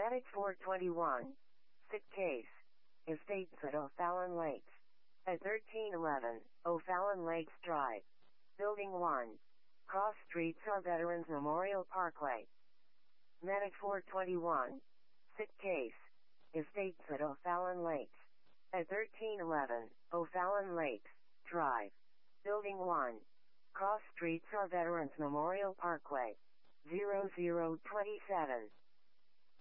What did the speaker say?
Medic 421. Sick case. Estates at O'Fallon Lakes. At 1311, O'Fallon Lakes Drive. Building 1. Cross Streets or Veterans Memorial Parkway. Medic 421. Sick case. Estates at O'Fallon Lakes. At 1311, O'Fallon Lakes Drive. Building 1. Cross Streets or Veterans Memorial Parkway. 0027.